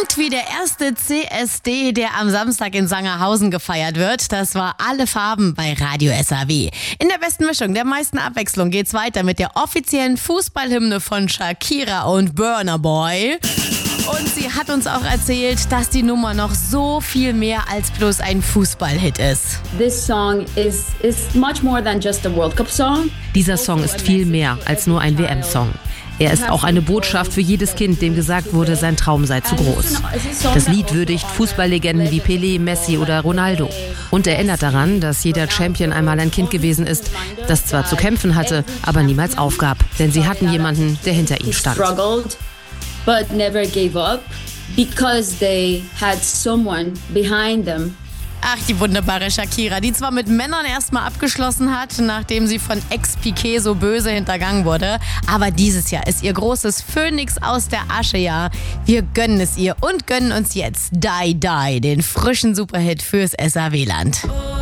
Klingt wie der erste CSD, der am Samstag in Sangerhausen gefeiert wird. Das war Alle Farben bei Radio SAW. In der besten Mischung, der meisten Abwechslung geht's weiter mit der offiziellen Fußballhymne von Shakira und Burna Boy. Und sie hat uns auch erzählt, dass die Nummer noch so viel mehr als bloß ein Fußballhit ist. This song is much more than just a World Cup song. Dieser Song ist viel mehr als nur ein WM-Song. Er ist auch eine Botschaft für jedes Kind, dem gesagt wurde, sein Traum sei zu groß. Das Lied würdigt Fußballlegenden wie Pelé, Messi oder Ronaldo und erinnert daran, dass jeder Champion einmal ein Kind gewesen ist, das zwar zu kämpfen hatte, aber niemals aufgab, denn sie hatten jemanden, der hinter ihnen stand. But never gave up because they had someone behind them. Ach, die wunderbare Shakira, die zwar mit Männern erstmal abgeschlossen hat, nachdem sie von Ex-Piqué so böse hintergangen wurde, aber dieses Jahr ist ihr großes Phönix aus der Asche-Jahr. Wir gönnen es ihr und gönnen uns jetzt Die Die, den frischen Superhit fürs SAW-Land.